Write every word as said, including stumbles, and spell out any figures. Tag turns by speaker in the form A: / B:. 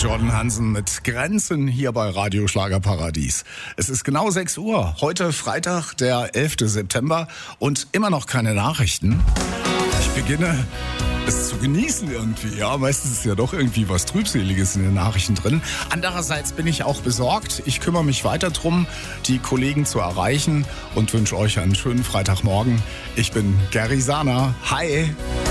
A: Jordan Hansen mit Grenzen hier bei Radio Schlagerparadies. Es ist genau sechs Uhr, heute Freitag, der elfter September und immer noch keine Nachrichten. Ich beginne es zu genießen irgendwie, ja. Meistens ist ja doch irgendwie was Trübseliges in den Nachrichten drin. Andererseits bin ich auch besorgt. Ich kümmere mich weiter drum, die Kollegen zu erreichen und wünsche euch einen schönen Freitagmorgen. Ich bin Gary Sana. Hi!